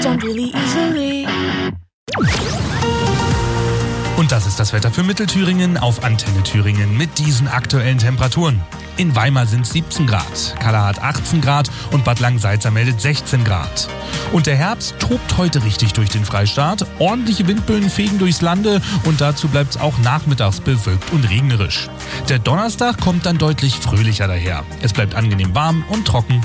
down really easily. Und das ist das Wetter für Mittelthüringen auf Antenne Thüringen mit diesen aktuellen Temperaturen. In Weimar sind es 17 Grad, Kalla hat 18 Grad und Bad Langsalza meldet 16 Grad. Und der Herbst tobt heute richtig durch den Freistaat. Ordentliche Windböen fegen durchs Lande und dazu bleibt es auch nachmittags bewölkt und regnerisch. Der Donnerstag kommt dann deutlich fröhlicher daher. Es bleibt angenehm warm und trocken.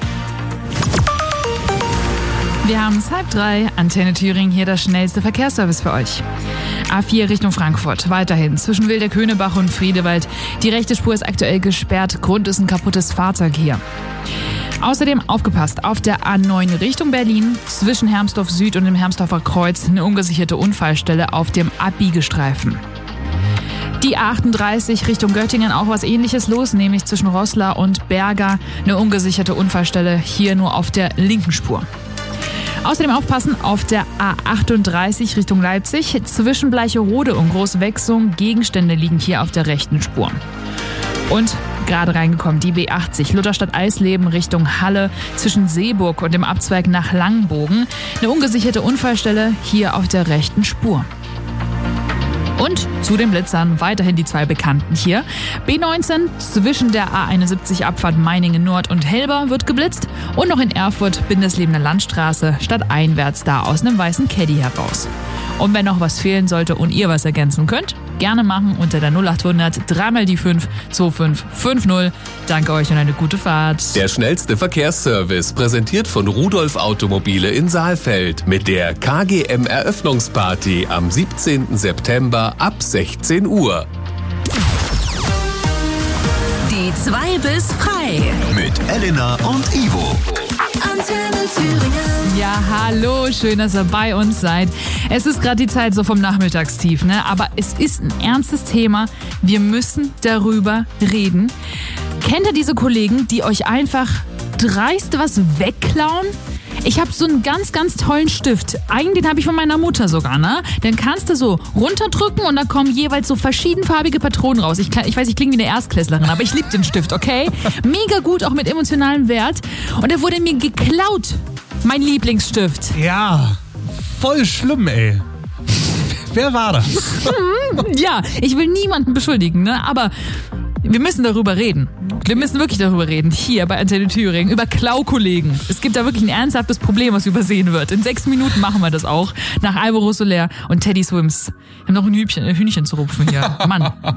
Wir haben es 2:30, Antenne Thüringen, hier der schnellste Verkehrsservice für euch. A4 Richtung Frankfurt, weiterhin zwischen Wilderköhnebach und Friedewald. Die rechte Spur ist aktuell gesperrt, Grund ist ein kaputtes Fahrzeug hier. Außerdem aufgepasst, auf der A9 Richtung Berlin, zwischen Hermsdorf Süd und dem Hermsdorfer Kreuz, eine ungesicherte Unfallstelle auf dem Abbiegestreifen. Die A38 Richtung Göttingen, auch was Ähnliches los, nämlich zwischen Roßla und Berga, eine ungesicherte Unfallstelle, hier nur auf der linken Spur. Außerdem aufpassen auf der A38 Richtung Leipzig, zwischen Bleicherode und Großwechsung, Gegenstände liegen hier auf der rechten Spur. Und gerade reingekommen, die B80 Lutherstadt-Eisleben Richtung Halle, zwischen Seeburg und dem Abzweig nach Langenbogen, eine ungesicherte Unfallstelle hier auf der rechten Spur. Und zu den Blitzern weiterhin die zwei Bekannten hier. B19 zwischen der A71 Abfahrt Meiningen Nord und Helber wird geblitzt und noch in Erfurt Bindeslebene Landstraße stadteinwärts da aus einem weißen Caddy heraus. Und wenn noch was fehlen sollte und ihr was ergänzen könnt, gerne machen unter der 0800 3 die 5 2550. Danke euch und eine gute Fahrt. Der schnellste Verkehrsservice, präsentiert von Rudolf Automobile in Saalfeld mit der KGM-Eröffnungsparty am 17. September ab 16 Uhr. Die 2 bis frei. Mit Elena und Ivo. Antenne Thüringen. Ja, hallo, schön, dass ihr bei uns seid. Es ist gerade die Zeit so vom Nachmittagstief, ne? Aber es ist ein ernstes Thema. Wir müssen darüber reden. Kennt ihr diese Kollegen, die euch einfach dreist was wegklauen? Ich habe so einen ganz, ganz tollen Stift. Eigentlich den habe ich von meiner Mutter sogar, ne? Den kannst du so runterdrücken und da kommen jeweils so verschiedenfarbige Patronen raus. Ich weiß, ich klinge wie eine Erstklässlerin, aber ich liebe den Stift, okay? Mega gut, auch mit emotionalem Wert. Und der wurde mir geklaut. Mein Lieblingsstift. Ja, voll schlimm, ey. Wer war das? Ja, ich will niemanden beschuldigen, ne? Aber wir müssen darüber reden. Wir müssen wirklich darüber reden. Hier bei Antenne Thüringen. Über Klaukollegen. Es gibt da wirklich ein ernsthaftes Problem, was übersehen wird. In 6 Minuten machen wir das auch. Nach Alvaro Soler und Teddy Swims. Wir haben noch ein Hühnchen zu rupfen hier. Mann.